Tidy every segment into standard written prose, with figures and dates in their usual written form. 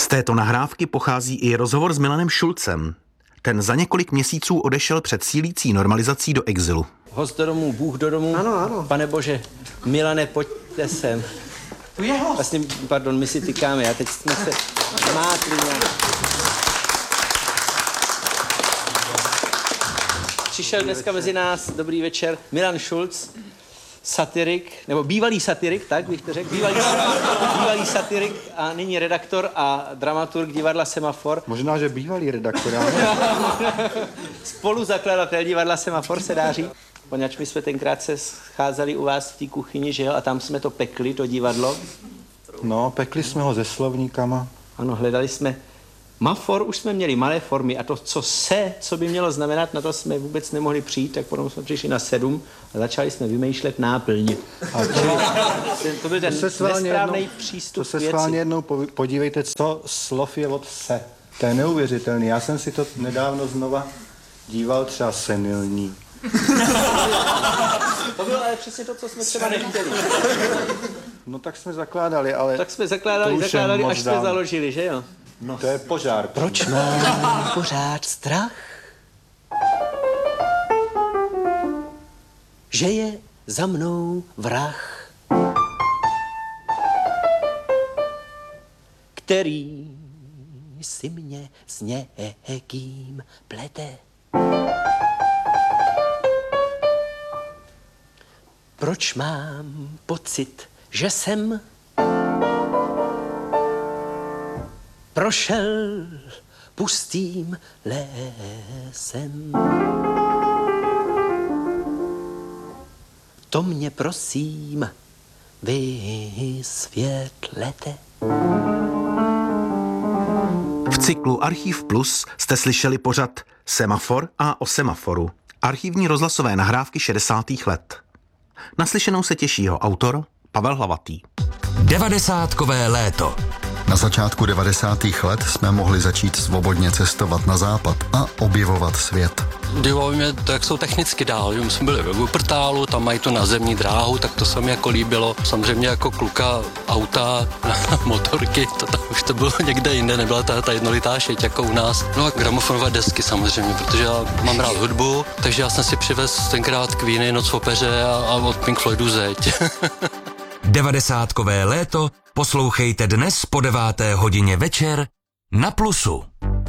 Z této nahrávky pochází i rozhovor s Milanem Šulcem. Ten za několik měsíců odešel před sílící normalizací do exilu. Host do domů, Bůh do domů. Ano. Pane Bože, Milane, pojďte sem. Tu je host. Vlastně, pardon, my si tykáme, a teď jsme se mátli nějak. Přišel dneska mezi nás, dobrý večer, Milan Šulc, satirik, nebo bývalý satirik, tak bych to řekl, bývalý satirik a nyní redaktor a dramaturg divadla Semafor. Možná, že bývalý redaktor. Spoluzakladatel divadla Semafor, se dá říct. Poněvadž my jsme tenkrát se scházeli u vás v té kuchyni, že jo, a tam jsme to pekli, to divadlo. No, pekli jsme ho se slovníkama. Ano, hledali jsme mafor, už jsme měli malé formy a to, co by mělo znamenat, na to jsme vůbec nemohli přijít, tak potom jsme přišli na 7 a začali jsme vymýšlet náplň. To byl ten nesprávný přístup to se schválně jednou podívejte, co slov je od se. To je neuvěřitelný. Já jsem si to nedávno znova díval, třeba senilní. To bylo ale přesně to, co jsme třeba nechtěli. No tak jsme zakládali, ale... Tak jsme zakládali, až jsme založili, že jo? No, to je požár. Proč mám pořád strach? Že je za mnou vrah, který si mě s někým plete. Proč mám pocit, že jsem prošel pustým lésem? To mě prosím vysvětlete. V cyklu Archív Plus jste slyšeli pořad Semafor a o semaforu. Archivní rozhlasové nahrávky 60. let. Naslyšenou se těší jeho autor Pavel Hlavatý. 90kové léto. Na začátku 90. let jsme mohli začít svobodně cestovat na západ a objevovat svět. Dívalo mě to, jak jsou technicky dál. My jsme byli ve Wuppertalu, tam mají tu nazemní dráhu, tak to se mi jako líbilo. Samozřejmě jako kluka auta, motorky, to tam už to bylo někde jinde, nebyla ta jednolitá šeť jako u nás. No a gramofonové desky samozřejmě, protože já mám rád hudbu, takže já jsem si přivez tenkrát Queeny, Noc v opeře a od Pink Floydu Zeď. 90kové léto poslouchejte dnes po 9. hodině večer na Plusu.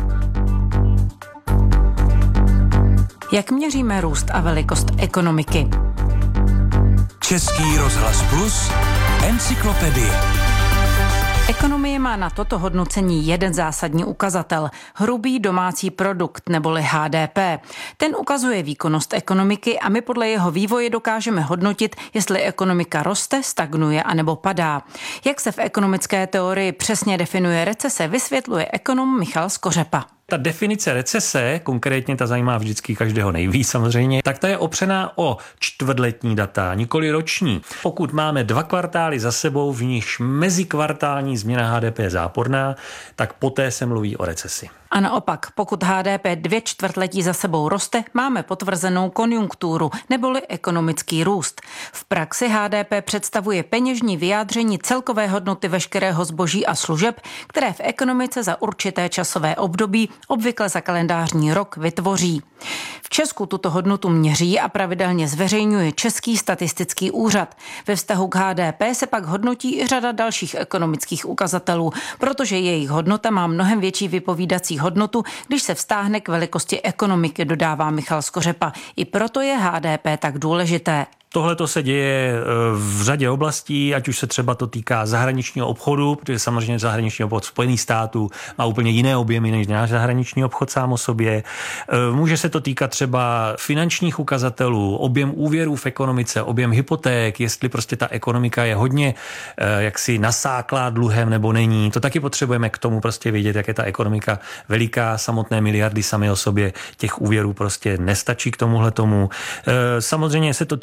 Jak měříme růst a velikost ekonomiky? Český rozhlas Plus, encyklopedie. Ekonomie má na toto hodnocení jeden zásadní ukazatel – hrubý domácí produkt neboli HDP. Ten ukazuje výkonnost ekonomiky a my podle jeho vývoje dokážeme hodnotit, jestli ekonomika roste, stagnuje anebo padá. Jak se v ekonomické teorii přesně definuje recese, vysvětluje ekonom Michal Skořepa. Ta definice recese, konkrétně ta zajímá vždycky každého nejvíc samozřejmě, tak ta je opřená o čtvrtletní data, nikoli roční. Pokud máme 2 kvartály za sebou, v nichž mezikvartální změna HDP je záporná, tak poté se mluví o recesi. A naopak, pokud HDP 2 čtvrtletí za sebou roste, máme potvrzenou konjunkturu neboli ekonomický růst. V praxi HDP představuje peněžní vyjádření celkové hodnoty veškerého zboží a služeb, které v ekonomice za určité časové období, obvykle za kalendářní rok, vytvoří. V Česku tuto hodnotu měří a pravidelně zveřejňuje Český statistický úřad. Ve vztahu k HDP se pak hodnotí i řada dalších ekonomických ukazatelů, protože jejich hodnota má mnohem větší vypovídací hodnotu, když se vztáhne k velikosti ekonomiky, dodává Michal Skořepa. I proto je HDP tak důležité. Tohle to se děje v řadě oblastí, ať už se třeba to týká zahraničního obchodu, protože samozřejmě zahraniční obchod Spojených států má úplně jiné objemy než náš zahraniční obchod sám o sobě. Může se to týkat třeba finančních ukazatelů, objem úvěrů v ekonomice, objem hypoték, jestli prostě ta ekonomika je hodně jaksi nasáklá dluhem nebo není. To taky potřebujeme k tomu prostě vědět, jak je ta ekonomika veliká, samotné miliardy sami o sobě těch úvěrů prostě nestačí k tomuhle tomu. Samozřejmě se to týká třeba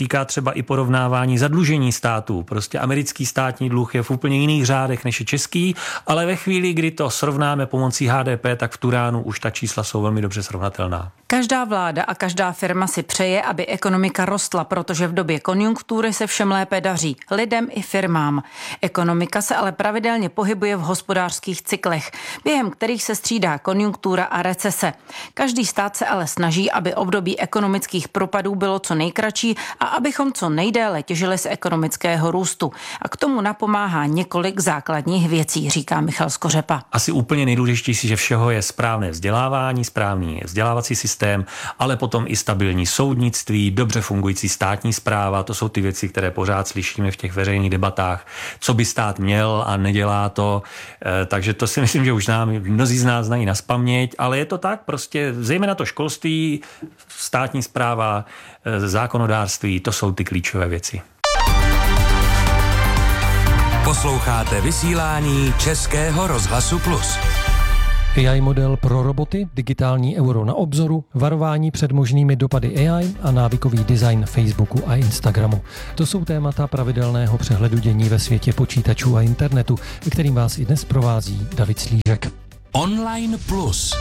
třeba i porovnávání zadlužení států. Prostě americký státní dluh je v úplně jiných řádech než je český, ale ve chvíli, kdy to srovnáme pomocí HDP, tak v tu ránu už ta čísla jsou velmi dobře srovnatelná. Každá vláda a každá firma si přeje, aby ekonomika rostla, protože v době konjunktury se všem lépe daří, lidem i firmám. Ekonomika se ale pravidelně pohybuje v hospodářských cyklech, během kterých se střídá konjunktura a recese. Každý stát se ale snaží, aby období ekonomických propadů bylo co nejkratší a abychom co nejdéle těžili z ekonomického růstu. A k tomu napomáhá několik základních věcí, říká Michal Skořepa. Asi úplně nejdůležitější, že všeho je správné vzdělávání, správný vzdělávací systém, ale potom i stabilní soudnictví, dobře fungující státní správa, to jsou ty věci, které pořád slyšíme v těch veřejných debatách, co by stát měl a nedělá to, takže to si myslím, že už mnozí z nás znají nazpaměť, ale je to tak, prostě zejména to školství, státní správa, zákonodárství, to jsou ty klíčové věci. Posloucháte vysílání Českého rozhlasu Plus. AI model pro roboty, digitální euro na obzoru, varování před možnými dopady AI a návykový design Facebooku a Instagramu. To jsou témata pravidelného přehledu dění ve světě počítačů a internetu, kterým vás i dnes provází David Slížek. Online Plus.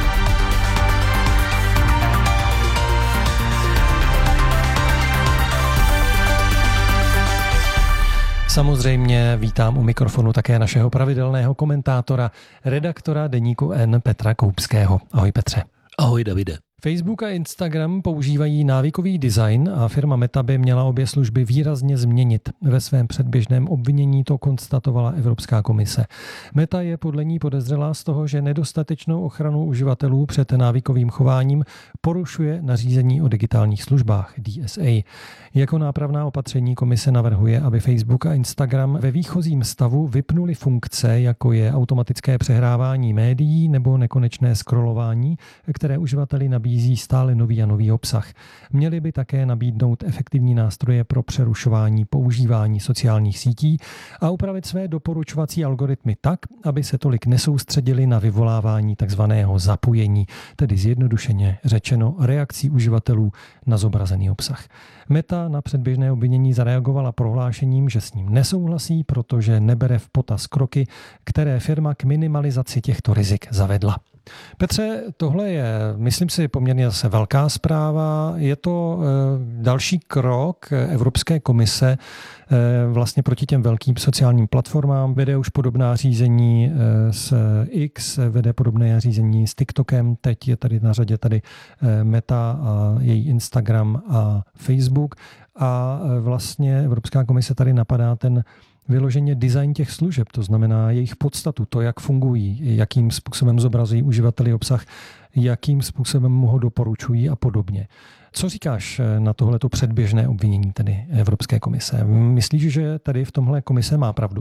Samozřejmě vítám u mikrofonu také našeho pravidelného komentátora, redaktora deníku N Petra Koupského. Ahoj Petře. Ahoj Davide. Facebook a Instagram používají návykový design a firma Meta by měla obě služby výrazně změnit. Ve svém předběžném obvinění to konstatovala Evropská komise. Meta je podle ní podezřelá z toho, že nedostatečnou ochranu uživatelů před návykovým chováním porušuje nařízení o digitálních službách DSA. Jako nápravná opatření komise navrhuje, aby Facebook a Instagram ve výchozím stavu vypnuli funkce, jako je automatické přehrávání médií nebo nekonečné scrollování, které uživateli nabízí stále nový a nový obsah. Měli by také nabídnout efektivní nástroje pro přerušování používání sociálních sítí a upravit své doporučovací algoritmy tak, aby se tolik nesoustředili na vyvolávání takzvaného zapojení, tedy zjednodušeně řečeno reakcí uživatelů na zobrazený obsah. Meta na předběžné obvinění zareagovala prohlášením, že s ním nesouhlasí, protože nebere v potaz kroky, které firma k minimalizaci těchto rizik zavedla. Petře, tohle je, myslím si, poměrně zase velká zpráva. Je to další krok Evropské komise vlastně proti těm velkým sociálním platformám. Vede už podobná řízení s X, vede podobné řízení s TikTokem. Teď je tady na řadě Meta a její Instagram a Facebook. A vlastně Evropská komise tady napadá ten vyloženě design těch služeb, to znamená jejich podstatu, to, jak fungují, jakým způsobem zobrazují uživateli obsah, jakým způsobem mu ho doporučují a podobně. Co říkáš na tohleto předběžné obvinění tedy Evropské komise? Myslíš, že tady v tomhle komise má pravdu?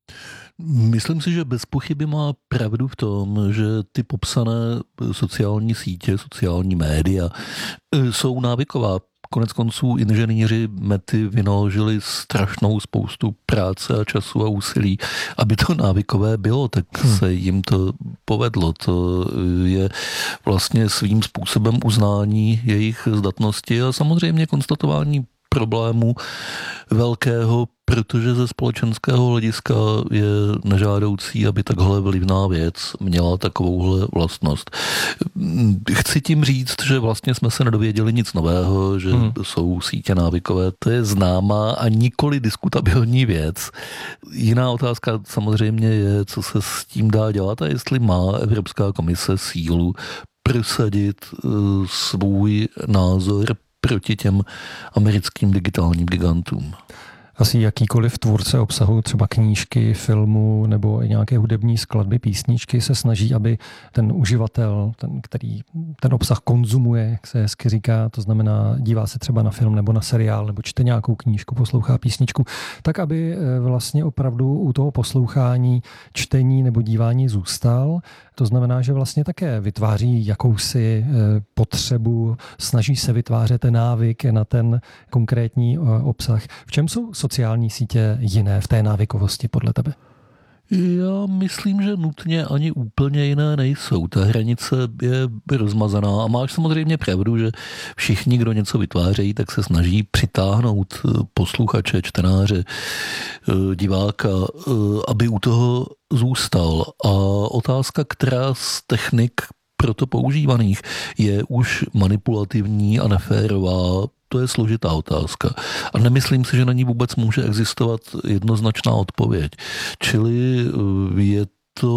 Myslím si, že bez pochyby má pravdu v tom, že ty popsané sociální sítě, sociální média jsou návyková. Konec konců inženýři Mety vynaložili strašnou spoustu práce a času a úsilí, aby to návykové bylo, tak se jim to povedlo. To je vlastně svým způsobem uznání jejich zdatnosti a samozřejmě konstatování problému velkého, protože ze společenského hlediska je nežádoucí, aby takhle vlivná věc měla takovouhle vlastnost. Chci tím říct, že vlastně jsme se nedověděli nic nového, že jsou sítě návykové. To je známá a nikoli diskutabilní věc. Jiná otázka samozřejmě je, co se s tím dá dělat a jestli má Evropská komise sílu prosadit svůj názor proti těm americkým digitálním gigantům. Asi jakýkoliv tvůrce obsahu, třeba knížky, filmu nebo nějaké hudební skladby, písničky, se snaží, aby ten uživatel, ten, který ten obsah konzumuje, jak se hezky říká, to znamená dívá se třeba na film nebo na seriál, nebo čte nějakou knížku, poslouchá písničku, tak aby vlastně opravdu u toho poslouchání, čtení nebo dívání zůstal. To znamená, že vlastně také vytváří jakousi potřebu, snaží se vytvářet návyk na ten konkrétní obsah. V čem jsou sociální sítě jiné v té návykovosti podle tebe? Já myslím, že nutně ani úplně jiné nejsou. Ta hranice je rozmazaná a máš samozřejmě pravdu, že všichni, kdo něco vytvářejí, tak se snaží přitáhnout posluchače, čtenáře, diváka, aby u toho zůstal. A otázka, která z technik proto používaných je už manipulativní a neférová, to je složitá otázka. A nemyslím si, že na ní vůbec může existovat jednoznačná odpověď. Čili je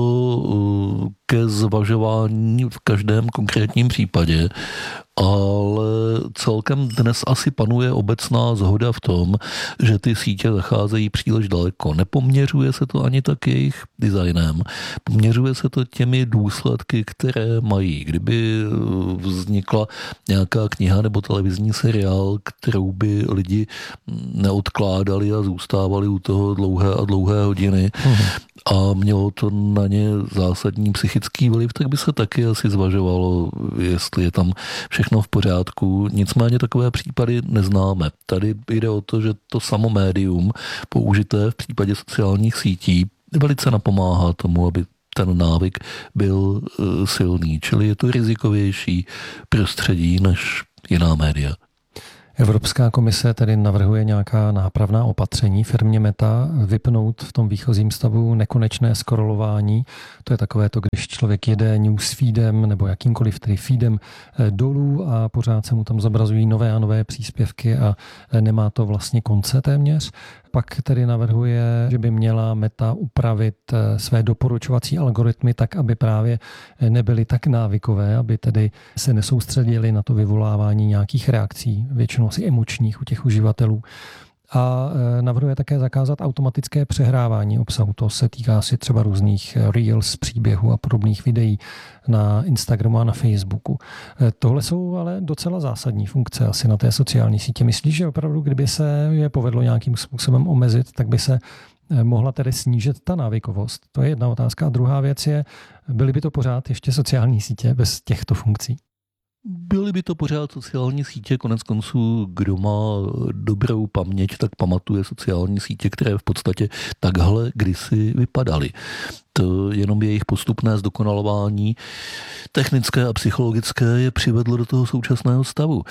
to ke zvažování v každém konkrétním případě, ale celkem dnes asi panuje obecná shoda v tom, že ty sítě zacházejí příliš daleko. Nepoměřuje se to ani tak jejich designem, poměřuje se to těmi důsledky, které mají. Kdyby vznikla nějaká kniha nebo televizní seriál, kterou by lidi neodkládali a zůstávali u toho dlouhé a dlouhé hodiny a mělo to na ně zásadní psychický vliv, tak by se taky asi zvažovalo, jestli je tam všechno v pořádku. Nicméně takové případy neznáme. Tady jde o to, že to samo médium použité v případě sociálních sítí velice napomáhá tomu, aby ten návyk byl silný. Čili je to rizikovější prostředí než jiná média. Evropská komise tedy navrhuje nějaká nápravná opatření firmě Meta, vypnout v tom výchozím stavu nekonečné scrollování. To je takové to, když člověk jede newsfeedem nebo jakýmkoliv tedy feedem dolů a pořád se mu tam zobrazují nové a nové příspěvky a nemá to vlastně konce téměř. Pak tedy navrhuje, že by měla Meta upravit své doporučovací algoritmy tak, aby právě nebyly tak návykové, aby tedy se nesoustředili na to vyvolávání nějakých reakcí, většinou asi emočních u těch uživatelů. A navrhuje také zakázat automatické přehrávání obsahu. To se týká si třeba různých reels, příběhů a podobných videí na Instagramu a na Facebooku. Tohle jsou ale docela zásadní funkce asi na té sociální sítě. Myslíš, že opravdu, kdyby se je povedlo nějakým způsobem omezit, tak by se mohla tedy snížit ta návykovost? To je jedna otázka. A druhá věc je, byly by to pořád ještě sociální sítě bez těchto funkcí? Byly by to pořád sociální sítě, konec konců, kdo má dobrou paměť, tak pamatuje sociální sítě, které v podstatě takhle kdysi vypadaly. To jenom jejich postupné zdokonalování technické a psychologické je přivedlo do toho současného stavu.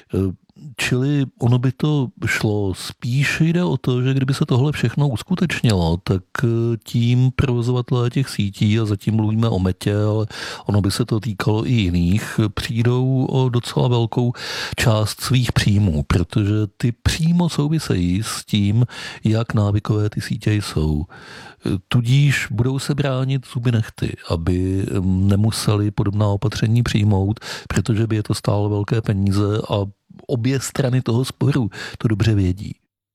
Čili ono by to šlo, spíš jde o to, že kdyby se tohle všechno uskutečnilo, tak tím provozovatelé těch sítí, a zatím mluvíme o Metě, ale ono by se to týkalo i jiných, přijdou o docela velkou část svých příjmů, protože ty přímo souvisejí s tím, jak návykové ty sítě jsou. Tudíž budou se bránit zuby nehty, aby nemuseli podobná opatření přijmout, protože by je to stálo velké peníze a obě strany toho sporu to dobře vědí.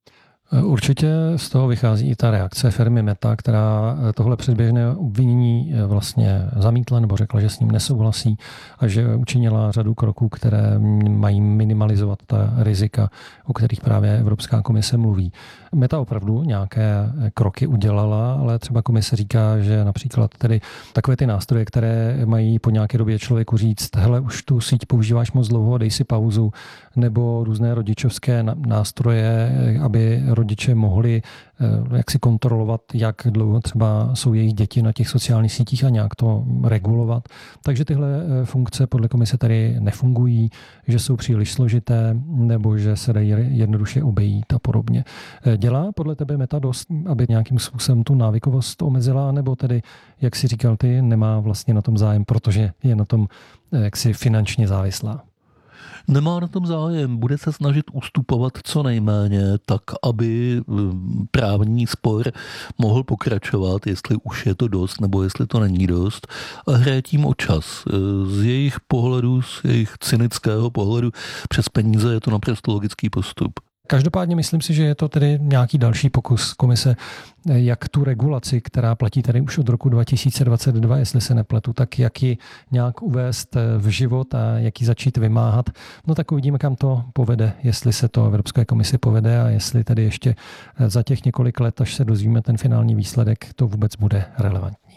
Určitě z toho vychází i ta reakce firmy Meta, která tohle předběžné obvinění vlastně zamítla nebo řekla, že s ním nesouhlasí a že učinila řadu kroků, které mají minimalizovat ta rizika, o kterých právě Evropská komise mluví. Meta opravdu nějaké kroky udělala, ale třeba komise říká, že například tedy takové ty nástroje, které mají po nějaké době člověku říct, hele, už tu síť používáš moc dlouho, dej si pauzu, nebo různé rodičovské nástroje, aby rodiče mohli jak si kontrolovat, jak dlouho třeba jsou jejich děti na těch sociálních sítích a nějak to regulovat. Takže tyhle funkce podle komise tady nefungují, že jsou příliš složité nebo že se dají jednoduše obejít a podobně. Dělá podle tebe Meta dost, aby nějakým způsobem tu návykovost omezila, nebo tedy, jak si říkal ty, nemá vlastně na tom zájem, protože je na tom jaksi finančně závislá? Nemá na tom zájem, bude se snažit ustupovat co nejméně, tak aby právní spor mohl pokračovat, jestli už je to dost, nebo jestli to není dost, a hraje tím o čas. Z jejich pohledu, z jejich cynického pohledu přes peníze je to naprosto logický postup. Každopádně myslím si, že je to tedy nějaký další pokus komise, jak tu regulaci, která platí tady už od roku 2022, jestli se nepletu, tak jak ji nějak uvést v život a jak ji začít vymáhat. No tak uvidíme, kam to povede, jestli se to Evropské komisi povede a jestli tedy ještě za těch několik let, až se dozvíme ten finální výsledek, to vůbec bude relevantní.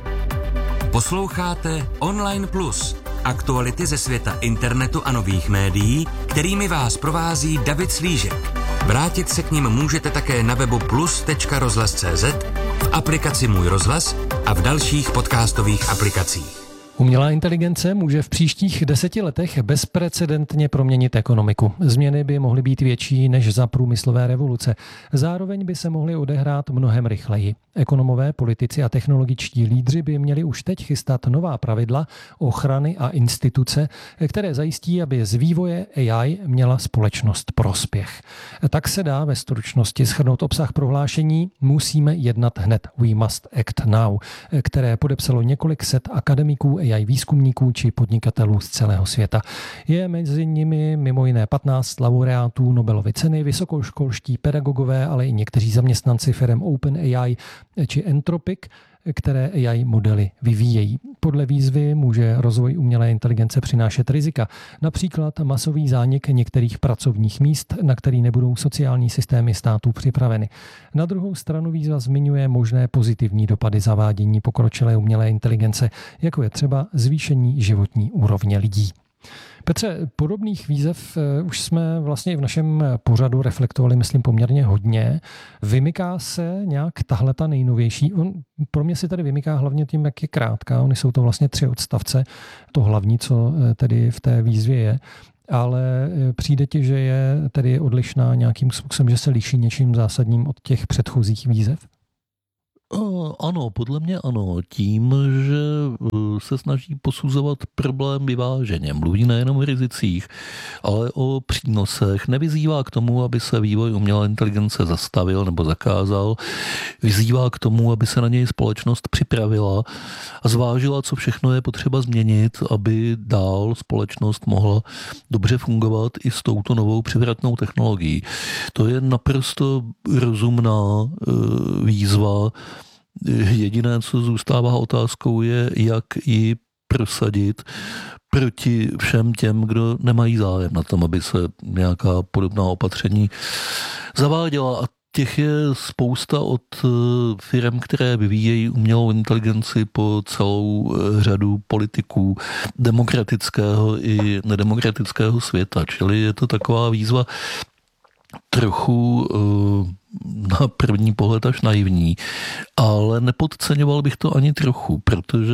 Posloucháte Online Plus. Aktuality ze světa internetu a nových médií, kterými vás provází David Slížek. Vrátit se k nim můžete také na webu plus.rozhlas.cz, v aplikaci Můj rozhlas a v dalších podcastových aplikacích. Umělá inteligence může v příštích 10 letech bezprecedentně proměnit ekonomiku. Změny by mohly být větší než za průmyslové revoluce. Zároveň by se mohly odehrát mnohem rychleji. Ekonomové, politici a technologičtí lídři by měli už teď chystat nová pravidla, ochrany a instituce, které zajistí, aby z vývoje AI měla společnost prospěch. Tak se dá ve stručnosti shrnout obsah prohlášení Musíme jednat hned, we must act now, které podepsalo několik set akademiků, AI výzkumníků či podnikatelů z celého světa. Je mezi nimi mimo jiné 15 laureátů Nobelovy ceny, vysokoškolští pedagogové, ale i někteří zaměstnanci firem OpenAI či Anthropic, které AI modely vyvíjejí. Podle výzvy může rozvoj umělé inteligence přinášet rizika, například masový zánik některých pracovních míst, na který nebudou sociální systémy států připraveny. Na druhou stranu výzva zmiňuje možné pozitivní dopady zavádění pokročilé umělé inteligence, jako je třeba zvýšení životní úrovně lidí. Petře, podobných výzev už jsme vlastně i v našem pořadu reflektovali, myslím, poměrně hodně. Vymyká se nějak tahle ta nejnovější? Pro mě si tady vymyká hlavně tím, jak je krátká. Ony jsou to vlastně 3 odstavce. To hlavní, co tedy v té výzvě je. Ale přijde ti, že je tedy odlišná nějakým způsobem, že se liší něčím zásadním od těch předchozích výzev? Ano, podle mě ano. Tím, že se snaží posuzovat problém vyváženě. Mluví nejenom o rizicích, ale o přínosech. Nevyzývá k tomu, aby se vývoj umělé inteligence zastavil nebo zakázal. Vyzývá k tomu, aby se na něj společnost připravila a zvážila, co všechno je potřeba změnit, aby dál společnost mohla dobře fungovat i s touto novou převratnou technologií. To je naprosto rozumná výzva. Jediné, co zůstává otázkou, je, jak ji prosadit proti všem těm, kdo nemají zájem na tom, aby se nějaká podobná opatření zaváděla. A těch je spousta od firm, které vyvíjejí umělou inteligenci po celou řadu politiků demokratického i nedemokratického světa. Čili je to taková výzva trochu na první pohled až naivní, ale nepodceňoval bych to ani trochu, protože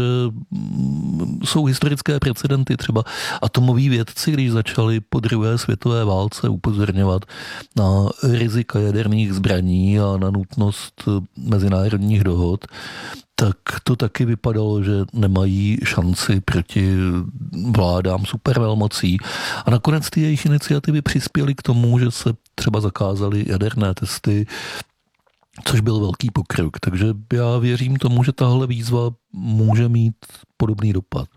jsou historické precedenty, třeba atomoví vědci, když začali po druhé světové válce upozorňovat na rizika jaderných zbraní a na nutnost mezinárodních dohod, tak to taky vypadalo, že nemají šanci proti vládám supervelmocí. A nakonec ty jejich iniciativy přispěly k tomu, že se třeba zakázaly jaderné testy, což byl velký pokrok. Takže já věřím tomu, že tahle výzva může mít podobný dopad.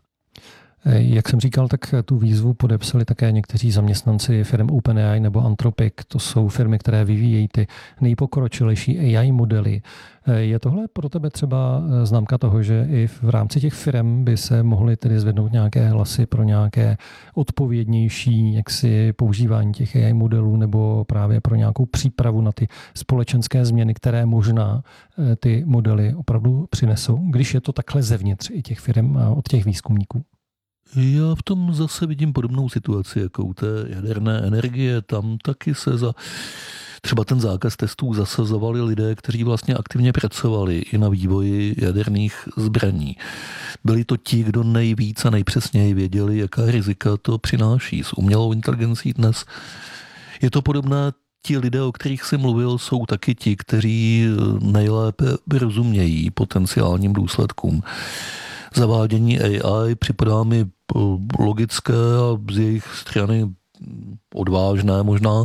Jak jsem říkal, tak tu výzvu podepsali také někteří zaměstnanci firm OpenAI nebo Anthropic. To jsou firmy, které vyvíjejí ty nejpokročilejší AI modely. Je tohle pro tebe třeba známka toho, že i v rámci těch firm by se mohly tedy zvednout nějaké hlasy pro nějaké odpovědnější jaksi používání těch AI modelů nebo právě pro nějakou přípravu na ty společenské změny, které možná ty modely opravdu přinesou, když je to takhle zevnitř i těch firm a od těch výzkumníků? Já v tom zase vidím podobnou situaci, jako u té jaderné energie. Tam taky se za třeba ten zákaz testů zasazovali lidé, kteří vlastně aktivně pracovali i na vývoji jaderných zbraní. Byli to ti, kdo nejvíc a nejpřesněji věděli, jaká rizika to přináší. S umělou inteligencí dnes je to podobné. Ti lidé, o kterých jsem mluvil, jsou taky ti, kteří nejlépe rozumějí potenciálním důsledkům. Zavádění AI připadá mi logické a z jejich strany odvážné možná,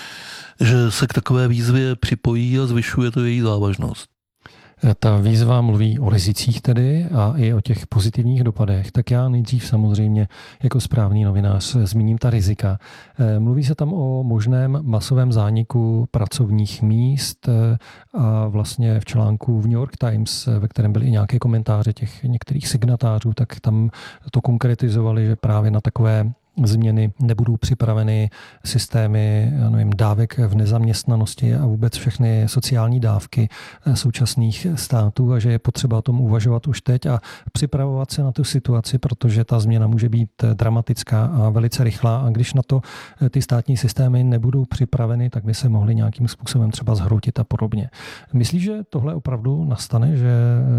že se k takové výzvě připojí a zvyšuje to její závažnost. Ta výzva mluví o rizicích tedy a i o těch pozitivních dopadech. Tak já nejdřív samozřejmě jako správný novinář zmíním ta rizika. Mluví se tam o možném masovém zániku pracovních míst a vlastně v článku v New York Times, ve kterém byly i nějaké komentáře těch některých signatářů, tak tam to konkretizovali, že právě na takové změny, nebudou připraveny systémy dávek v nezaměstnanosti a vůbec všechny sociální dávky současných států a že je potřeba o tom uvažovat už teď a připravovat se na tu situaci, protože ta změna může být dramatická a velice rychlá a když na to ty státní systémy nebudou připraveny, tak by se mohly nějakým způsobem třeba zhroutit a podobně. Myslíš, že tohle opravdu nastane, že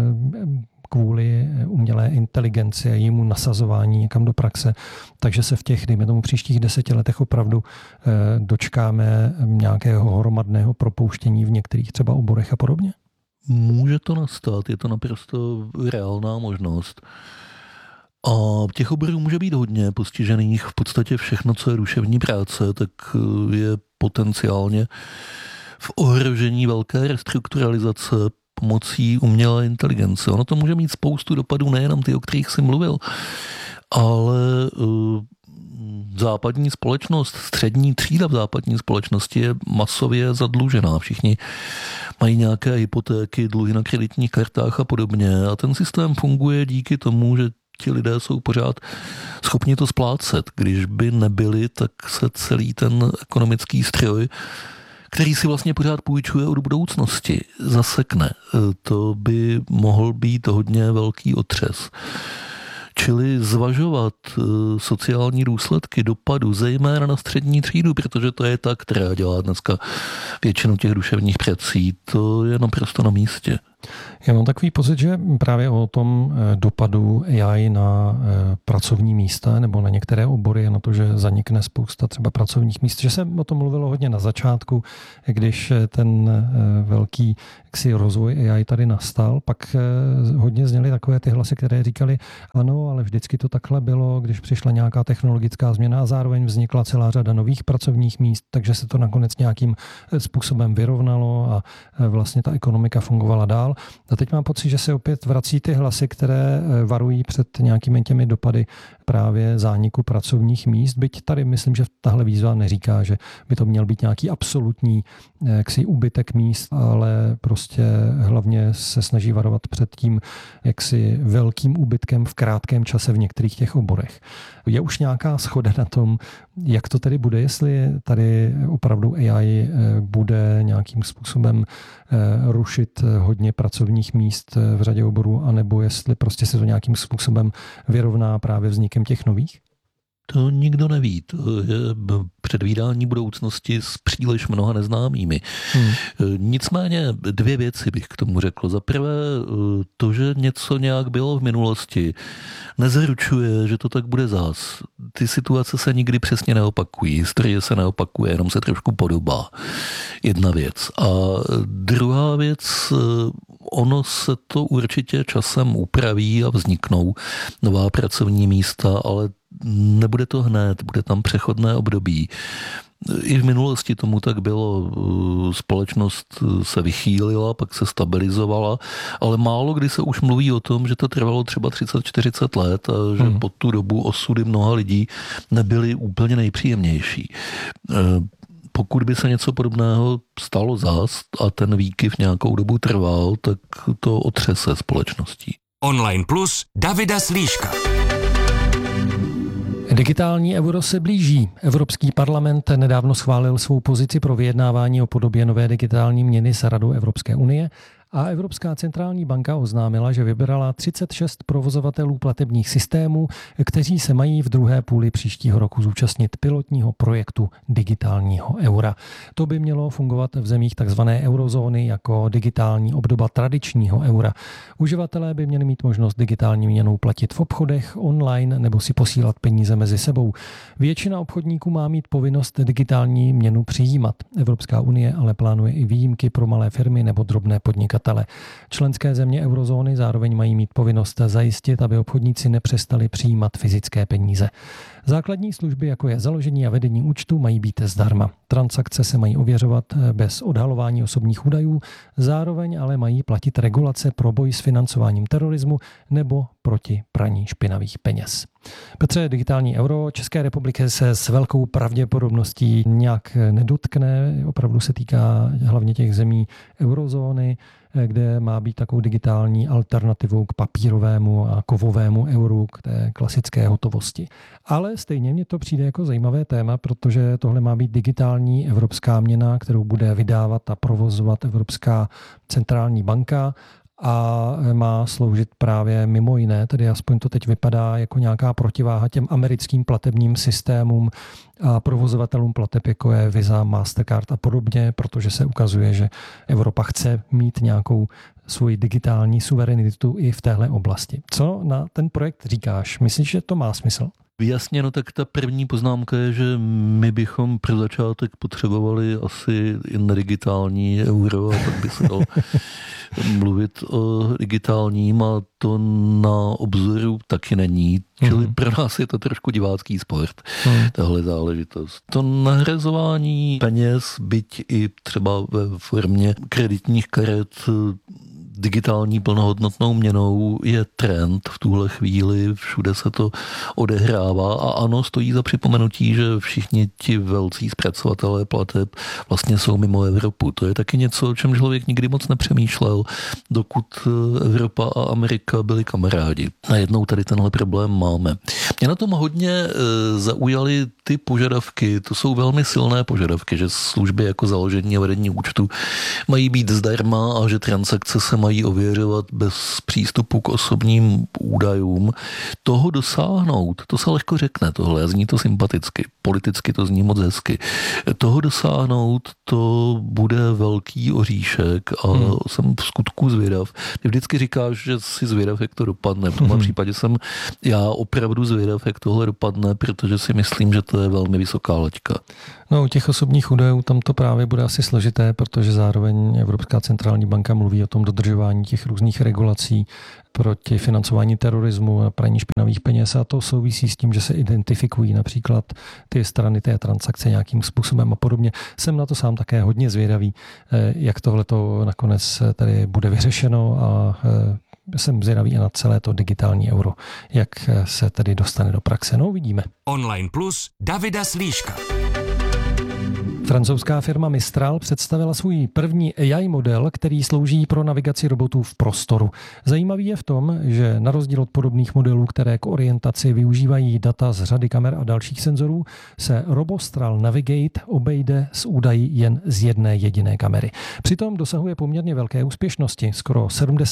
kvůli umělé inteligenci a jejímu nasazování někam do praxe, takže se v těch, dejme tomu, příštích 10 letech opravdu dočkáme nějakého hromadného propouštění v některých třeba oborech a podobně? Může to nastat, je to naprosto reálná možnost. A těch oborů může být hodně postižených. V podstatě všechno, co je duševní práce, tak je potenciálně v ohrožení velké restrukturalizace pomocí umělé inteligence. Ono to může mít spoustu dopadů, nejenom ty, o kterých jsi mluvil, ale západní společnost, střední třída v západní společnosti je masově zadlužená. Všichni mají nějaké hypotéky, dluhy na kreditních kartách a podobně. A ten systém funguje díky tomu, že ti lidé jsou pořád schopni to splácet. Když by nebyli, tak se celý ten ekonomický stroj, který si vlastně pořád půjčuje od budoucnosti, zasekne. To by mohl být hodně velký otřes. Čili zvažovat sociální důsledky dopadu, zejména na střední třídu, protože to je ta, která dělá dneska většinu těch duševních prací, to je naprosto na místě. Já mám takový pocit, že právě o tom dopadu AI na pracovní místa nebo na některé obory a na to, že zanikne spousta třeba pracovních míst, že se o tom mluvilo hodně na začátku, když ten velký rozvoj AI tady nastal, pak hodně zněly takové ty hlasy, které říkali, ano, ale vždycky to takhle bylo, když přišla nějaká technologická změna a zároveň vznikla celá řada nových pracovních míst, takže se to nakonec nějakým způsobem vyrovnalo a vlastně ta ekonomika fungovala dál. A teď mám pocit, že se opět vrací ty hlasy, které varují před nějakými těmi dopady právě zániku pracovních míst. Byť tady myslím, že tahle výzva neříká, že by to měl být nějaký absolutní úbytek míst, ale prostě hlavně se snaží varovat před tím velkým úbytkem v krátkém čase v některých těch oborech. Je už nějaká shoda na tom, jak to tedy bude, jestli tady opravdu AI bude nějakým způsobem rušit hodně pracovních míst v řadě oborů, anebo jestli prostě se to nějakým způsobem vyrovná právě vznikem těch nových? To nikdo neví. To je předvídání budoucnosti s příliš mnoha neznámými. Nicméně 2 věci bych k tomu řekl. Za prvé, to, že něco nějak bylo v minulosti, nezaručuje, že to tak bude zás. Ty situace se nikdy přesně neopakují. Historie se neopakuje, jenom se trošku podobá. Jedna věc. A druhá věc, ono se to určitě časem upraví a vzniknou nová pracovní místa, ale nebude to hned, bude tam přechodné období. I v minulosti tomu tak bylo, společnost se vychýlila, pak se stabilizovala, ale málo kdy se už mluví o tom, že to trvalo třeba 30-40 let a že po tu dobu osudy mnoha lidí nebyly úplně nejpříjemnější. Pokud by se něco podobného stalo zás a ten výkyv nějakou dobu trval, tak to otřese společností. Online Plus Davida Slíška. Digitální euro se blíží. Evropský parlament nedávno schválil svou pozici pro vyjednávání o podobě nové digitální měny s Radou Evropské unie a Evropská centrální banka oznámila, že vybrala 36 provozovatelů platebních systémů, kteří se mají v druhé půli příštího roku zúčastnit pilotního projektu digitálního eura. To by mělo fungovat v zemích tzv. Eurozóny jako digitální obdoba tradičního eura. Uživatelé by měli mít možnost digitální měnou platit v obchodech, online nebo si posílat peníze mezi sebou. Většina obchodníků má mít povinnost digitální měnu přijímat. Evropská unie ale plánuje i výjimky pro malé firmy nebo drobné podnikatele. Členské země eurozóny zároveň mají mít povinnost zajistit, aby obchodníci nepřestali přijímat fyzické peníze. Základní služby, jako je založení a vedení účtu, mají být zdarma. Transakce se mají ověřovat bez odhalování osobních údajů, zároveň ale mají platit regulace pro boj s financováním terorismu nebo proti praní špinavých peněz. Petře, digitální euro České republiky se s velkou pravděpodobností nějak nedotkne. Opravdu se týká hlavně těch zemí eurozóny, kde má být takovou digitální alternativou k papírovému a kovovému euru, k té klasické hotovosti. Ale stejně mně to přijde jako zajímavé téma, protože tohle má být digitální evropská měna, kterou bude vydávat a provozovat Evropská centrální banka a má sloužit právě mimo jiné, tedy aspoň to teď vypadá jako nějaká protiváha těm americkým platebním systémům a provozovatelům plateb, jako je Visa, Mastercard a podobně, protože se ukazuje, že Evropa chce mít nějakou svoji digitální suverenitu i v téhle oblasti. Co na ten projekt říkáš? Myslíš, že to má smysl? Jasně, no tak ta první poznámka je, že my bychom pro začátek potřebovali asi i nedigitální euro a pak by se dal mluvit o digitálním a to na obzoru taky není. Čili pro nás je to trošku divácký sport, tahle záležitost. To nahrazování peněz, byť i třeba ve formě kreditních karet digitální plnohodnotnou měnou je trend v tuhle chvíli, všude se to odehrává a ano, stojí za připomenutí, že všichni ti velcí zpracovatelé plateb vlastně jsou mimo Evropu. To je taky něco, o čem člověk nikdy moc nepřemýšlel, dokud Evropa a Amerika byli kamarádi. Najednou tady tenhle problém máme. Mě na tom hodně zaujaly ty požadavky, to jsou velmi silné požadavky, že služby jako založení a vedení účtu mají být zdarma a že transakce se mají ověřovat bez přístupu k osobním údajům. Toho dosáhnout, to se lehko řekne tohle, a zní to sympaticky, politicky to zní moc hezky. Toho dosáhnout, to bude velký oříšek a jsem v skutku zvědav. Ty vždycky říkáš, že jsi zvědav, jak to dopadne. V tomhle případě jsem já opravdu zvědav, jak tohle dopadne, protože si myslím, že to je velmi vysoká laťka. No, u těch osobních údajů tam to právě bude asi složité, protože zároveň Evropská centrální banka mluví o tom dodržování těch různých regulací proti financování terorismu a praní špinavých peněz a to souvisí s tím, že se identifikují například ty strany té transakce nějakým způsobem a podobně. Jsem na to sám také hodně zvědavý, jak tohle to nakonec tady bude vyřešeno a jsem zvědavý i na celé to digitální euro, jak se tedy dostane do praxe. No, uvidíme. Online Plus Davida Slíška. Francouzská firma Mistral představila svůj první AI model, který slouží pro navigaci robotů v prostoru. Zajímavý je v tom, že na rozdíl od podobných modelů, které k orientaci využívají data z řady kamer a dalších senzorů, se Robostral Navigate obejde s údaji jen z jedné jediné kamery. Přitom dosahuje poměrně velké úspěšnosti, skoro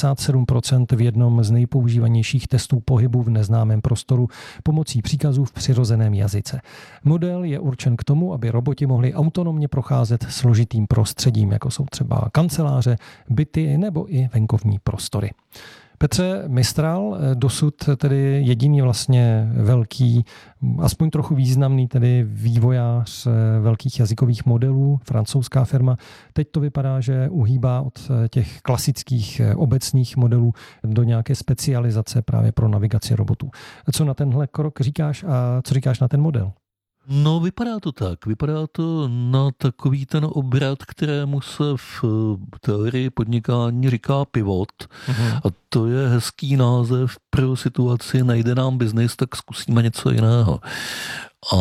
77% v jednom z nejpoužívanějších testů pohybu v neznámém prostoru pomocí příkazů v přirozeném jazyce. Model je určen k tomu, aby roboti mohli autonomně procházet složitým prostředím, jako jsou třeba kanceláře, byty nebo i venkovní prostory. Petře, Mistral, dosud tedy jediný vlastně velký, aspoň trochu významný tedy vývojář velkých jazykových modelů, francouzská firma. Teď to vypadá, že uhýbá od těch klasických obecných modelů do nějaké specializace právě pro navigaci robotů. Co na tenhle krok říkáš a co říkáš na ten model? No, vypadá to tak. Vypadá to na takový ten obrat, kterému se v teorii podnikání říká pivot. A to je hezký název pro situaci nejde nám biznis, tak zkusíme něco jiného. A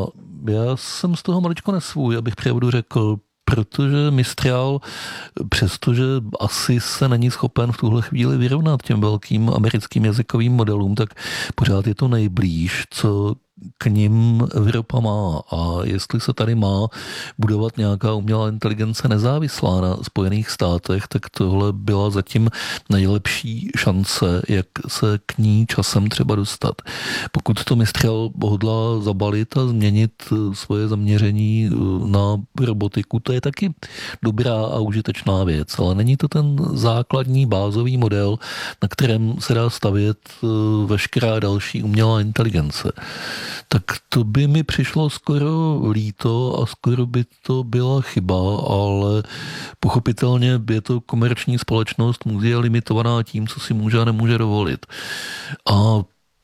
já jsem z toho maličko nesvůj, abych pravdu řekl, protože Mistral, přestože asi se není schopen v tuhle chvíli vyrovnat těm velkým americkým jazykovým modelům, tak pořád je to nejblíž, co k nim Evropa má. A jestli se tady má budovat nějaká umělá inteligence nezávislá na Spojených státech, tak tohle byla zatím nejlepší šance, jak se k ní časem třeba dostat. Pokud to Mistral hodlá zabalit a změnit svoje zaměření na robotiku, to je taky dobrá a užitečná věc, ale není to ten základní bázový model, na kterém se dá stavět veškerá další umělá inteligence. Tak to by mi přišlo skoro líto a skoro by to byla chyba, ale pochopitelně je to komerční společnost, je limitovaná tím, co si může a nemůže dovolit. A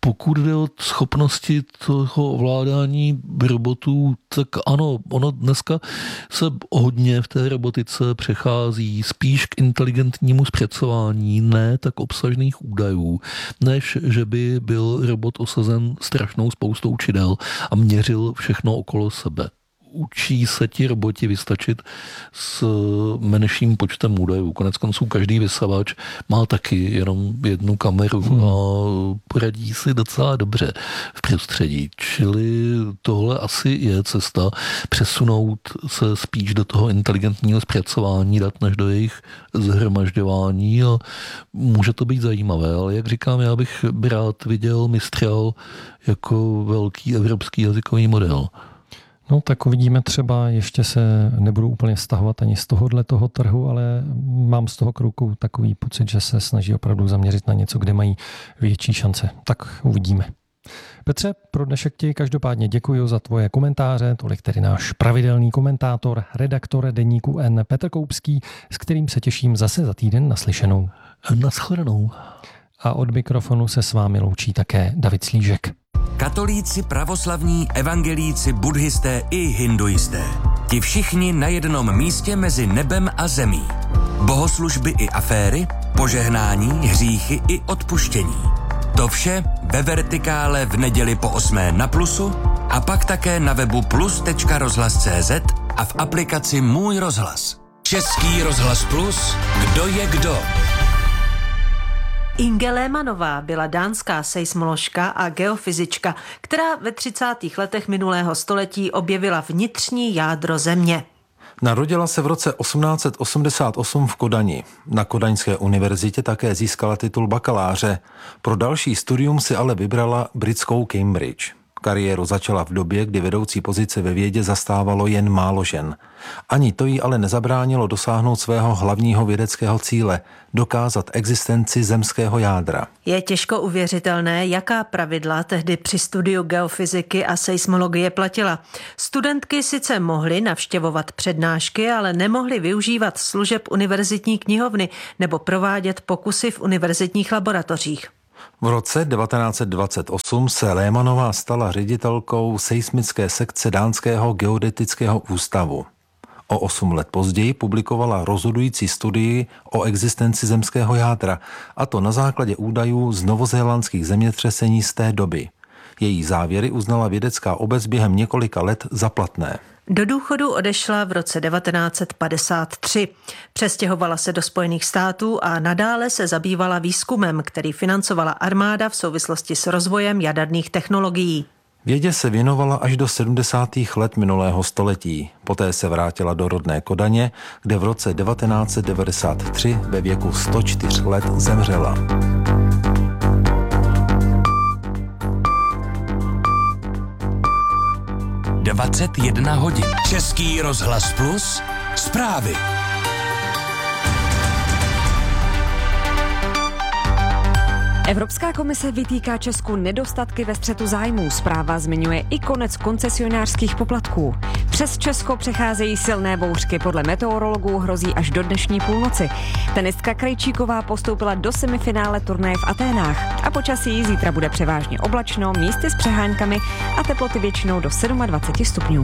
Pokud jde o schopnosti toho ovládání robotů, tak ano, ono dneska se hodně v té robotice přechází spíš k inteligentnímu zpracování, ne tak obsažných údajů, než že by byl robot osazen strašnou spoustou čidel a měřil všechno okolo sebe. Učí se ti roboti vystačit s menším počtem údajů. Koneckonců každý vysavač má taky jenom jednu kameru a poradí si docela dobře v prostředí. Čili tohle asi je cesta přesunout se spíš do toho inteligentního zpracování dat, než do jejich zhromažďování a může to být zajímavé, ale jak říkám, já bych rád viděl Mistral jako velký evropský jazykový model. No tak uvidíme, třeba ještě se nebudu úplně stahovat ani z toho trhu, ale mám z toho krouku takový pocit, že se snaží opravdu zaměřit na něco, kde mají větší šance. Tak uvidíme. Petře, pro dnešek ti každopádně děkuji za tvoje komentáře, tolik tedy náš pravidelný komentátor, redaktor deníku N Petr Koupský, s kterým se těším zase za týden naslyšenou. Nashledanou. A od mikrofonu se s vámi loučí také David Slížek. Katolíci, pravoslavní, evangelíci, buddhisté i hinduisté. Ti všichni na jednom místě mezi nebem a zemí. Bohoslužby i aféry, požehnání, hříchy i odpuštění. To vše ve Vertikále v neděli po 8 na Plusu a pak také na webu plus.rozhlas.cz a v aplikaci Můj rozhlas. Český rozhlas Plus, kdo je kdo? Inge Lehmannová byla dánská seismoložka a geofyzička, která ve 30. letech minulého století objevila vnitřní jádro Země. Narodila se v roce 1888 v Kodani. Na Kodaňské univerzitě také získala titul bakaláře. Pro další studium si ale vybrala britskou Cambridge. Kariéru začala v době, kdy vedoucí pozice ve vědě zastávalo jen málo žen. Ani to jí ale nezabránilo dosáhnout svého hlavního vědeckého cíle – dokázat existenci zemského jádra. Je těžko uvěřitelné, jaká pravidla tehdy při studiu geofyziky a seismologie platila. Studentky sice mohly navštěvovat přednášky, ale nemohly využívat služeb univerzitní knihovny nebo provádět pokusy v univerzitních laboratořích. V roce 1928 se Lehmannová stala ředitelkou seismické sekce Dánského geodetického ústavu. O 8 let později publikovala rozhodující studii o existenci zemského jádra, a to na základě údajů z novozélandských zemětřesení z té doby. Její závěry uznala vědecká obec během několika let za platné. Do důchodu odešla v roce 1953. Přestěhovala se do Spojených států a nadále se zabývala výzkumem, který financovala armáda v souvislosti s rozvojem jaderných technologií. Vědě se věnovala až do 70. let minulého století. Poté se vrátila do rodné Kodaně, kde v roce 1993 ve věku 104 let zemřela. (21 hodin). Český rozhlas Plus, zprávy. Evropská komise vytýká Česku nedostatky ve střetu zájmů. Zpráva zmiňuje i konec koncesionářských poplatků. Přes Česko přecházejí silné bouřky. Podle meteorologů hrozí až do dnešní půlnoci. Tenistka Krejčíková postoupila do semifinále turnaje v Aténách. A počasí zítra bude převážně oblačno, místy s přeháňkami a teploty většinou do 27 stupňů.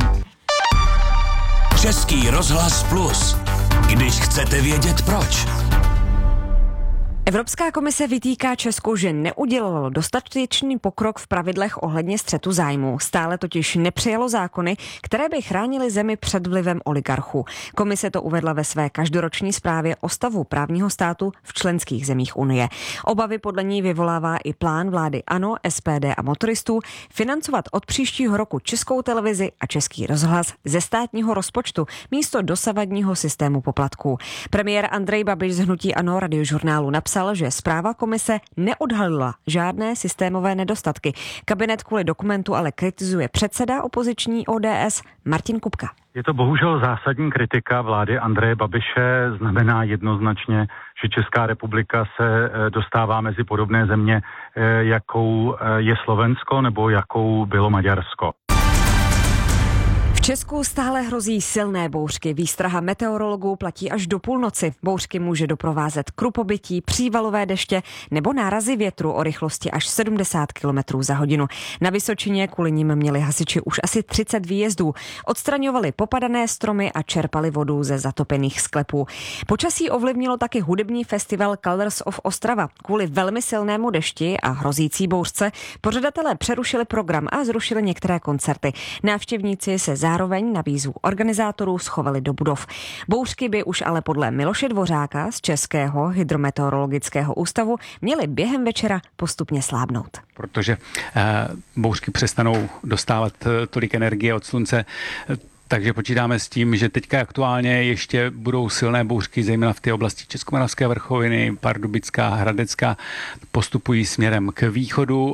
Český rozhlas Plus. Když chcete vědět proč. Evropská komise vytýká Česku, že neudělalo dostatečný pokrok v pravidlech ohledně střetu zájmů. Stále totiž nepřijalo zákony, které by chránily zemi před vlivem oligarchů. Komise to uvedla ve své každoroční zprávě o stavu právního státu v členských zemích Unie. Obavy podle ní vyvolává i plán vlády ANO, SPD a motoristů financovat od příštího roku Českou televizi a Český rozhlas ze státního rozpočtu místo dosavadního systému poplatků. Premiér Andrej Babiš z hnutí ANO Radiožurnálu napsal, že zpráva komise neodhalila žádné systémové nedostatky. Kabinet kvůli dokumentu ale kritizuje předseda opoziční ODS Martin Kupka. Je to bohužel zásadní kritika vlády Andreje Babiše, znamená jednoznačně, že Česká republika se dostává mezi podobné země, jakou je Slovensko nebo jakou bylo Maďarsko. Česku stále hrozí silné bouřky. Výstraha meteorologů platí až do půlnoci. Bouřky může doprovázet krupobytí, přívalové deště nebo nárazy větru o rychlosti až 70 km za hodinu. Na Vysočině kvůli nim měli hasiči už asi 30 výjezdů. Odstraňovali popadané stromy a čerpali vodu ze zatopených sklepů. Počasí ovlivnilo taky hudební festival Colors of Ostrava. Kvůli velmi silnému dešti a hrozící bouřce pořadatelé přerušili program a zrušili některé koncerty. Návštěvníci se zároveň na výzvu organizátorů schovali do budov. Bouřky by už ale podle Miloše Dvořáka z Českého hydrometeorologického ústavu měly během večera postupně slábnout. Protože bouřky přestanou dostávat tolik energie od slunce, takže počítáme s tím, že teďka aktuálně ještě budou silné bouřky, zejména v té oblasti Českomoravské vrchoviny, Pardubická, Hradecká, postupují směrem k východu.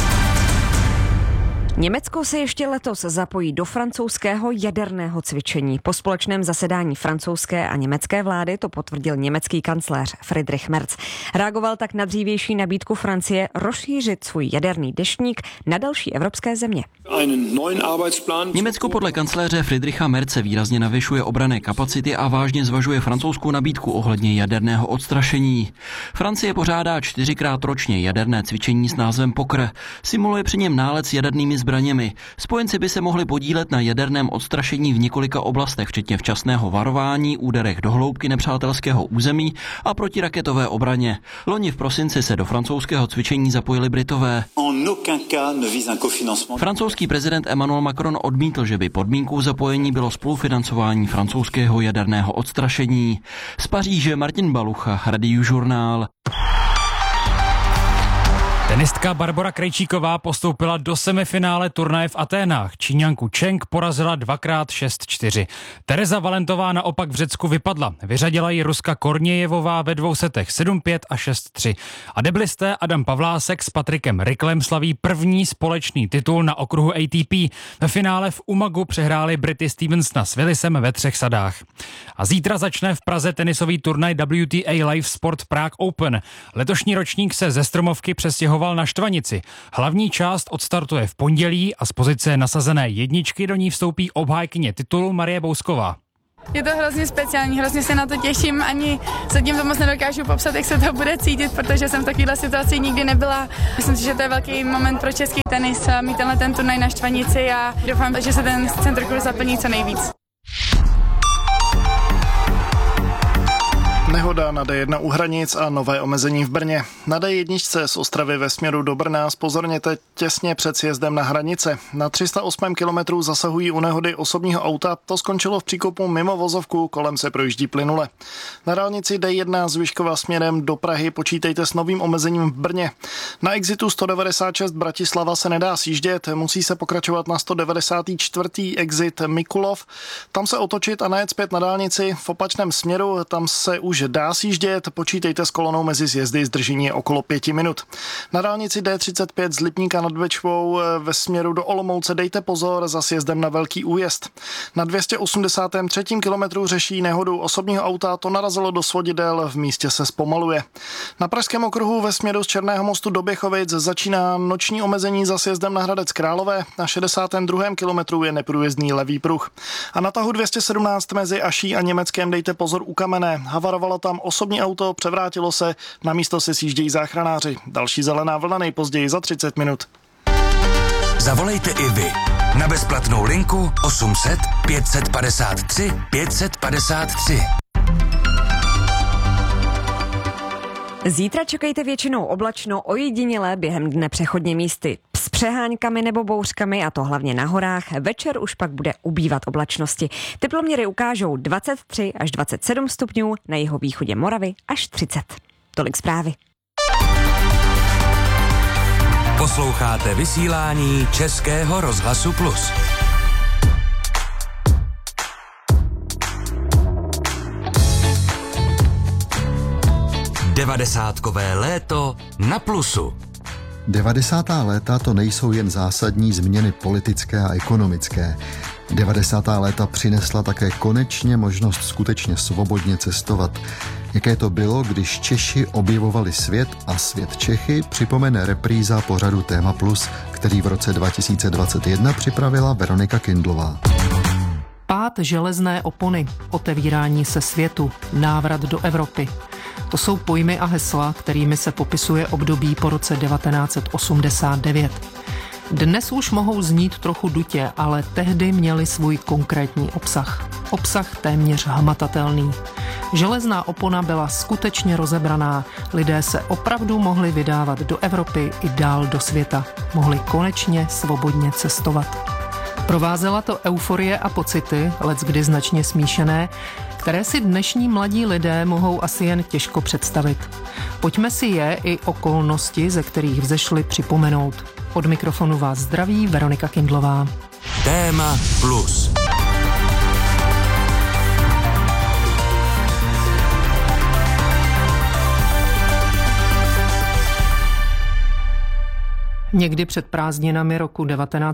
Německo se ještě letos zapojí do francouzského jaderného cvičení. Po společném zasedání francouzské a německé vlády to potvrdil německý kancléř Friedrich Merz. Reagoval tak na dřívější nabídku Francie rozšířit svůj jaderný deštník na další evropské země. Německo podle kancléře Friedricha Merze výrazně navyšuje obranné kapacity a vážně zvažuje francouzskou nabídku ohledně jaderného odstrašení. Francie pořádá 4krát ročně jaderné cvičení s názvem POKR. Simuluje při něm nálet s jadernými zbraněmi. Spojenci by se mohli podílet na jaderném odstrašení v několika oblastech, včetně včasného varování, úderech do hloubky nepřátelského území a protiraketové obraně. Loni v prosinci se do francouzského cvičení zapojili Britové. Francouzský prezident Emmanuel Macron odmítl, že by podmínkou zapojení bylo spolufinancování francouzského jaderného odstrašení. Z Paříže Martin Balucha, Radio Žurnál. Tenistka Barbora Krejčíková postoupila do semifinále turnaje v Aténách. Číňanku Cheng porazila 2x 6-4. Tereza Valentová naopak v Řecku vypadla. Vyřadila ji Ruska Kornějevová ve 2 setech 7-5 a 6-3. A deblisté Adam Pavlásek s Patrikem Ricklem slaví první společný titul na okruhu ATP. Ve finále v Umagu přehráli Brity Stevensona s Willisem ve 3 sadách. A zítra začne v Praze tenisový turnaj WTA Live Sport Prague Open. Letošní ročník se ze Stromovky přestěhoval na Štvanici. Hlavní část odstartuje v pondělí a z pozice nasazené jedničky do ní vstoupí obhájkyně titulu Marie Bousková. Je to hrozně speciální, hrozně se na to těším, ani zatím to moc nedokážu popsat, jak se to bude cítit, protože jsem v takovéhle situaci nikdy nebyla. Myslím si, že to je velký moment pro český tenis mít ten turnaj na Štvanici a doufám, že se ten centrokurs zaplní co nejvíc. Nehoda na D1 u hranic a nové omezení v Brně. Na D1 z Ostravy ve směru do Brna zpozorněte těsně před sjezdem na hranice. Na 308 kilometrů zasahují u nehody osobního auta, to skončilo v příkopu mimo vozovku, kolem se projíždí plynule. Na dálnici D1 z Vyškova směrem do Prahy počítejte s novým omezením v Brně. Na exitu 196 Bratislava se nedá sjíždět, musí se pokračovat na 194. exit Mikulov. Tam se otočit a najet zpět na dálnici v opačném směru, tam se už dá sjíždět, počítejte s kolonou mezi sjezdy, zdržení je okolo 5 minut. Na dálnici D35 z Lipníka nad Bečvou ve směru do Olomouce dejte pozor za sjezdem na Velký Újezd. Na 283. kilometru řeší nehodu osobního auta, to narazilo do svodidel, v místě se zpomaluje. Na Pražském okruhu ve směru z Černého mostu do Běchovic začíná noční omezení za sjezdem na Hradec Králové, na 62. kilometru je neprůjezdný levý pruh. A na tahu 217 mezi Aší a Německem dejte pozor u Kamenné. Havarovalo tam osobní auto, převrátilo se, na místo se sjíždějí záchranáři. Další zelená vlna nejpozději za 30 minut. Zavolejte i vy na bezplatnou linku 800 553 553. Zítra čekejte většinou oblačno, ojedinělé během dne přechodně místy s přeháňkami nebo bouřkami, a to hlavně na horách. Večer už pak bude ubývat oblačnosti. Teploměry ukážou 23 až 27 stupňů, na jihovýchodě Moravy až 30. Tolik zprávy. Posloucháte vysílání Českého rozhlasu Plus. Devadesátkové léto na Plusu. 90. léta to nejsou jen zásadní změny politické a ekonomické. 90. léta přinesla také konečně možnost skutečně svobodně cestovat. Jaké to bylo, když Češi objevovali svět a svět Čechy, připomene repríza pořadu Téma Plus, který v roce 2021 připravila Veronika Kindlová. Pád železné opony, otevírání se světu, návrat do Evropy. To jsou pojmy a hesla, kterými se popisuje období po roce 1989. Dnes už mohou znít trochu dutě, ale tehdy měli svůj konkrétní obsah. Obsah téměř hmatatelný. Železná opona byla skutečně rozebraná. Lidé se opravdu mohli vydávat do Evropy i dál do světa. Mohli konečně svobodně cestovat. Provázela to euforie a pocity, leckdy značně smíšené, které si dnešní mladí lidé mohou asi jen těžko představit. Pojďme si je i okolnosti, ze kterých vzešly, připomenout. Od mikrofonu vás zdraví Veronika Kindlová. Téma plus. Někdy před prázdninami roku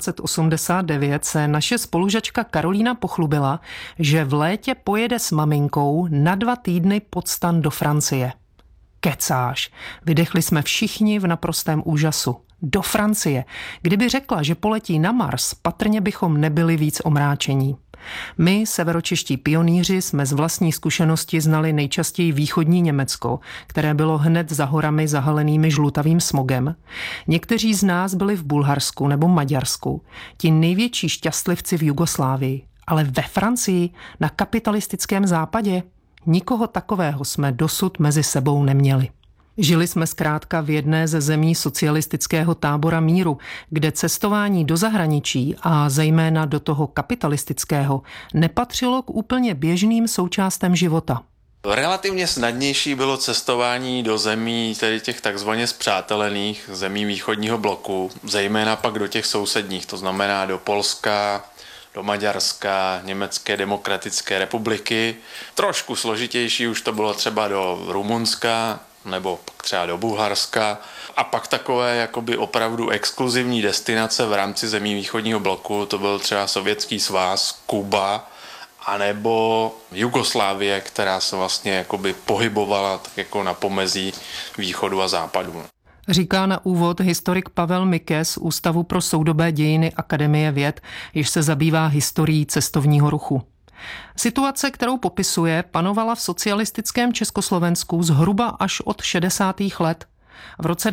1989 se naše spolužačka Karolína pochlubila, že v létě pojede s maminkou na 2 týdny pod stan do Francie. Kecáš. Vydechli jsme všichni v naprostém úžasu. Do Francie. Kdyby řekla, že poletí na Mars, patrně bychom nebyli víc omráčení. My, severočeští pionýři, jsme z vlastní zkušenosti znali nejčastěji východní Německo, které bylo hned za horami zahalenými žlutavým smogem. Někteří z nás byli v Bulharsku nebo Maďarsku, ti největší šťastlivci v Jugoslávii. Ale ve Francii, na kapitalistickém západě, nikoho takového jsme dosud mezi sebou neměli. Žili jsme zkrátka v jedné ze zemí socialistického tábora míru, kde cestování do zahraničí a zejména do toho kapitalistického nepatřilo k úplně běžným součástem života. Relativně snadnější bylo cestování do zemí, tedy těch takzvaně spřátelených zemí východního bloku, zejména pak do těch sousedních, to znamená do Polska, do Maďarska, Německé demokratické republiky. Trošku složitější už to bylo třeba do Rumunska, nebo pak třeba do Bulharska a pak takové jakoby opravdu exkluzivní destinace v rámci zemí východního bloku, to byl třeba Sovětský svaz, Kuba, anebo Jugoslávie, která se vlastně jakoby pohybovala tak jako na pomezí východu a západu. Říká na úvod historik Pavel Mike z Ústavu pro soudobé dějiny Akademie věd, jež se zabývá historií cestovního ruchu. Situace, kterou popisuje, panovala v socialistickém Československu zhruba až od 60. let. V roce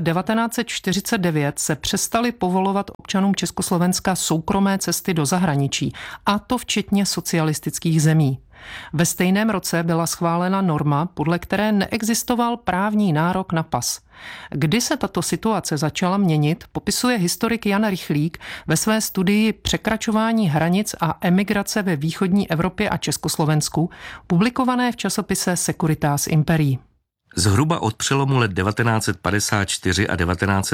1949 se přestaly povolovat občanům Československa soukromé cesty do zahraničí, a to včetně socialistických zemí. Ve stejném roce byla schválena norma, podle které neexistoval právní nárok na pas. Kdy se tato situace začala měnit, popisuje historik Jan Rychlík ve své studii Překračování hranic a emigrace ve východní Evropě a Československu, publikované v časopise Securitas Imperii. Zhruba od přelomu let 1954 a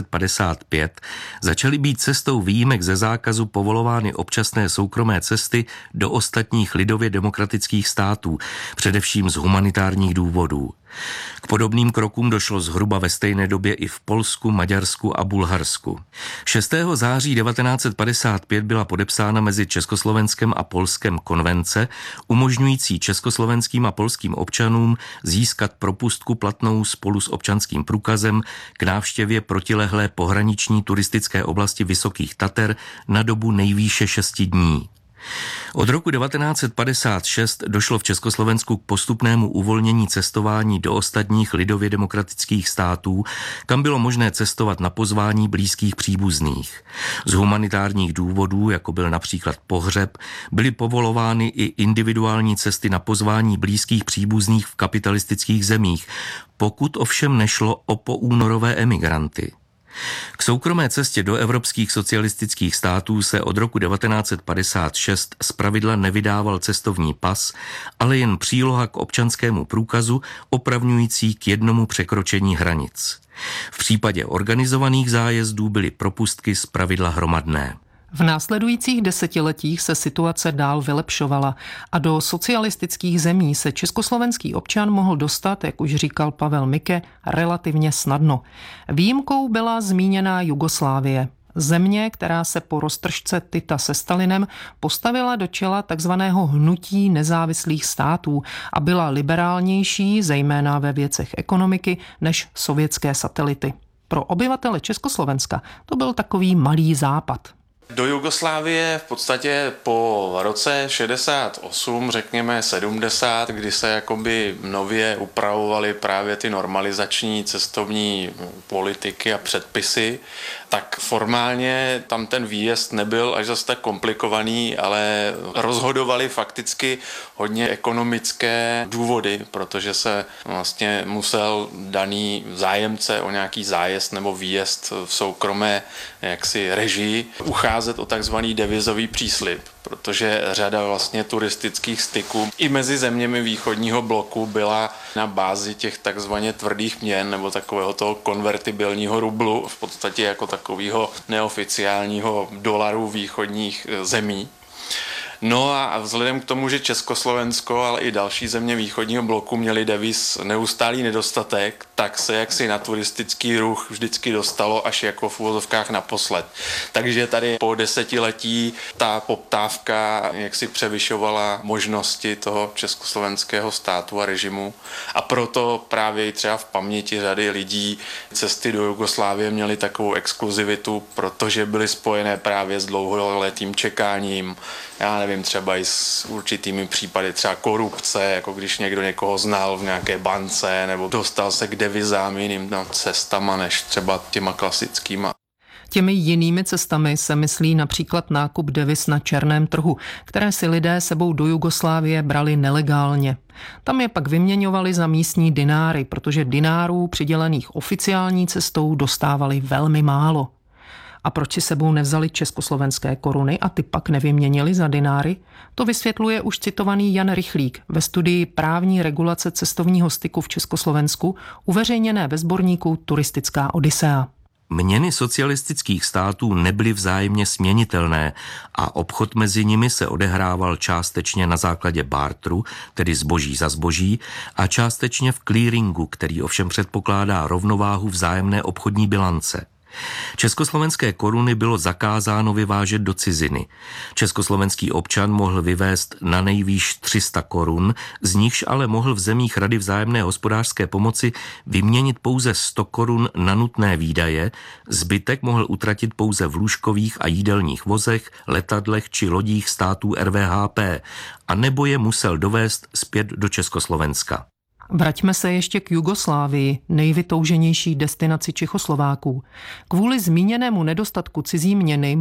1955 začaly být cestou výjimek ze zákazu povolovány občasné soukromé cesty do ostatních lidově demokratických států, především z humanitárních důvodů. K podobným krokům došlo zhruba ve stejné době i v Polsku, Maďarsku a Bulharsku. 6. září 1955 byla podepsána mezi Československem a Polskem konvence, umožňující československým a polským občanům získat propustku platnou spolu s občanským průkazem k návštěvě protilehlé pohraniční turistické oblasti Vysokých Tater na dobu nejvýše 6 dní. Od roku 1956 došlo v Československu k postupnému uvolnění cestování do ostatních lidově demokratických států, kam bylo možné cestovat na pozvání blízkých příbuzných. Z humanitárních důvodů, jako byl například pohřeb, byly povolovány i individuální cesty na pozvání blízkých příbuzných v kapitalistických zemích, pokud ovšem nešlo o poúnorové emigranty. K soukromé cestě do evropských socialistických států se od roku 1956 zpravidla nevydával cestovní pas, ale jen příloha k občanskému průkazu opravňující k jednomu překročení hranic. V případě organizovaných zájezdů byly propustky zpravidla hromadné. V následujících desetiletích se situace dál vylepšovala a do socialistických zemí se československý občan mohl dostat, jak už říkal Pavel Mike, relativně snadno. Výjimkou byla zmíněná Jugoslávie. Země, která se po roztržce Tita se Stalinem postavila do čela takzvaného hnutí nezávislých států a byla liberálnější, zejména ve věcech ekonomiky, než sovětské satelity. Pro obyvatele Československa to byl takový malý západ. Do Jugoslávie v podstatě po roce 68, řekněme 70, kdy se jakoby nově upravovaly právě ty normalizační cestovní politiky a předpisy, tak formálně tam ten výjezd nebyl až zase tak komplikovaný, ale rozhodovali fakticky hodně ekonomické důvody, protože se vlastně musel daný zájemce o nějaký zájezd nebo výjezd v soukromé jaksi režii ucházet o takzvaný devizový příslib, protože řada vlastně turistických styků i mezi zeměmi východního bloku byla na bázi těch takzvaně tvrdých měn nebo takového toho konvertibilního rublu, v podstatě jako takového neoficiálního dolaru východních zemí. No a vzhledem k tomu, že Československo, ale i další země východního bloku měly deviz neustálý nedostatek, tak se jaksi na turistický ruch vždycky dostalo až jako v uvozovkách naposled. Takže tady po desetiletí ta poptávka jaksi převyšovala možnosti toho československého státu a režimu a proto právě i třeba v paměti řady lidí cesty do Jugoslávie měly takovou exkluzivitu, protože byly spojené právě s dlouholetým čekáním, já nevím, třeba i s určitými případy třeba korupce, jako když někdo někoho znal v nějaké bance nebo dostal se k devizám jiným cestama než třeba těma klasickýma. Těmi jinými cestami se myslí například nákup deviz na černém trhu, které si lidé sebou do Jugoslávie brali nelegálně. Tam je pak vyměňovali za místní dináry, protože dinárů přidělených oficiální cestou dostávali velmi málo. A proč si sebou nevzali československé koruny a ty pak nevyměnili za dináry? To vysvětluje už citovaný Jan Rychlík ve studii Právní regulace cestovního styku v Československu, uveřejněné ve sborníku Turistická odysea. Měny socialistických států nebyly vzájemně směnitelné a obchod mezi nimi se odehrával částečně na základě barteru, tedy zboží za zboží, a částečně v clearingu, který ovšem předpokládá rovnováhu vzájemné obchodní bilance. Československé koruny bylo zakázáno vyvážet do ciziny. Československý občan mohl vyvést na nejvýš 300 korun, z nichž ale mohl v zemích Rady vzájemné hospodářské pomoci vyměnit pouze 100 korun na nutné výdaje, zbytek mohl utratit pouze v lůžkových a jídelních vozech, letadlech či lodích států RVHP, a nebo je musel dovést zpět do Československa. Vraťme se ještě k Jugoslávii, nejvytouženější destinaci Čechoslováků. Kvůli zmíněnému nedostatku cizí měny